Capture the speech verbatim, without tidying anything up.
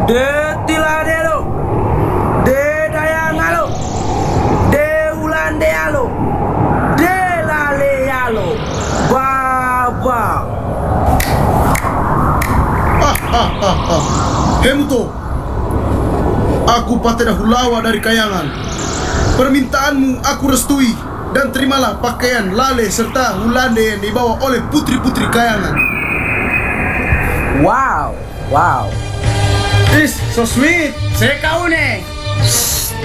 De tilade lo, de dayanga lo, de ulande lo, de lale lo, baba. Ah, ah, ah, ah. Hemuto, aku patena hulawa dari kayangan. Permintaanmu aku restui, dan terimalah pakaian lale serta hulande yang dibawa oleh putri-putri kayangan. Wow, wow. Is so sweet. Saya kau nih.